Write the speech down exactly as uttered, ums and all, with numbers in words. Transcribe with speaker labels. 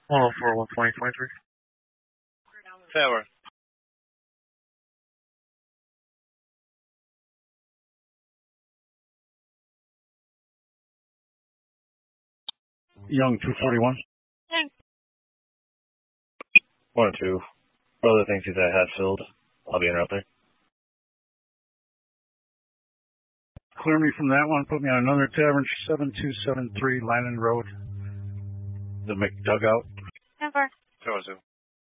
Speaker 1: one oh four, one twenty, twenty-three.
Speaker 2: Tower.
Speaker 3: Young, two forty-one.
Speaker 4: One or two. Other things he's at Hatfield. I'll be in out there.
Speaker 3: Clear me from that one. Put me on another tavern, seven two seven three Lannon Road. The McDugout.
Speaker 2: Tower two.